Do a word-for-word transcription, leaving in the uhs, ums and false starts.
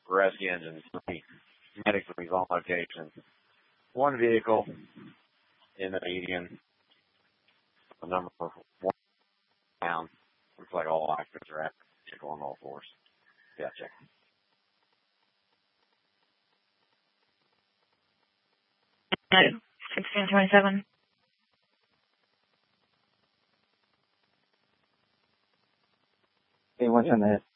rescue engines, three medic police on location. One vehicle in the median, the number of one down. Looks like all occupants are at vehicle on all fours. Yeah, check. sixteen twenty-seven. Hey, what's on the